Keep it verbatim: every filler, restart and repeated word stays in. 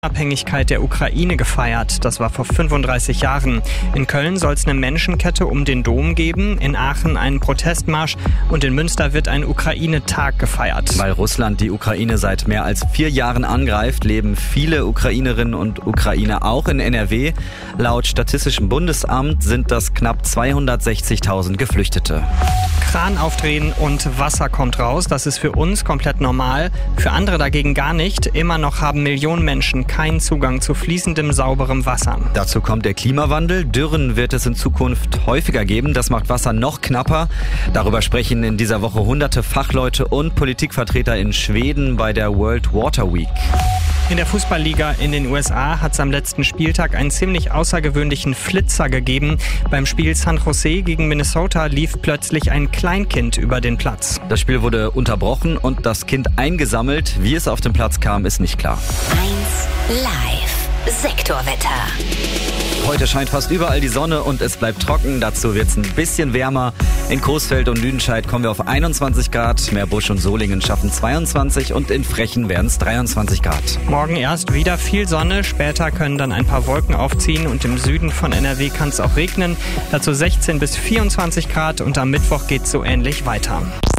Unabhängigkeit der Ukraine gefeiert. Das war vor fünfunddreißig Jahren. In Köln soll es eine Menschenkette um den Dom geben, in Aachen einen Protestmarsch und in Münster wird ein Ukraine-Tag gefeiert. Weil Russland die Ukraine seit mehr als vier Jahren angreift, leben viele Ukrainerinnen und Ukrainer auch in N R W. Laut Statistischem Bundesamt sind das knapp zweihundertsechzigtausend Geflüchtete. Kran aufdrehen und Wasser kommt raus. Das ist für uns komplett normal. Für andere dagegen gar nicht. Immer noch haben Millionen Menschen keinen Zugang zu fließendem, sauberem Wasser. Dazu kommt der Klimawandel. Dürren wird es in Zukunft häufiger geben. Das macht Wasser noch knapper. Darüber sprechen in dieser Woche hunderte Fachleute und Politikvertreter in Schweden bei der World Water Week. In der Fußballliga in den U S A hat es am letzten Spieltag einen ziemlich außergewöhnlichen Flitzer gegeben. Beim Spiel San Jose gegen Minnesota lief plötzlich ein Kleinkind über den Platz. Das Spiel wurde unterbrochen und das Kind eingesammelt. Wie es auf den Platz kam, ist nicht klar. eins Live Sektorwetter. Heute scheint fast überall die Sonne und es bleibt trocken. Dazu wird es ein bisschen wärmer. In Coesfeld und Lüdenscheid kommen wir auf einundzwanzig Grad. Meerbusch und Solingen schaffen zweiundzwanzig und in Frechen werden es dreiundzwanzig Grad. Morgen erst wieder viel Sonne. Später können dann ein paar Wolken aufziehen und im Süden von N R W kann es auch regnen. Dazu sechzehn bis vierundzwanzig Grad und am Mittwoch geht es so ähnlich weiter.